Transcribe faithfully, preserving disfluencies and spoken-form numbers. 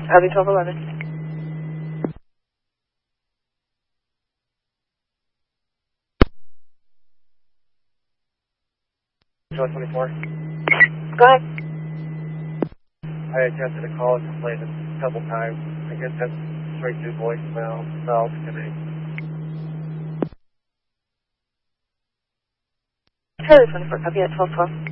Copy twelve eleven. twelve twenty-four. Go ahead. I attempted to call and complain a couple times. I guess that's straight to voicemail. No, connect. Charlie twenty-four, copy at twelve twelve.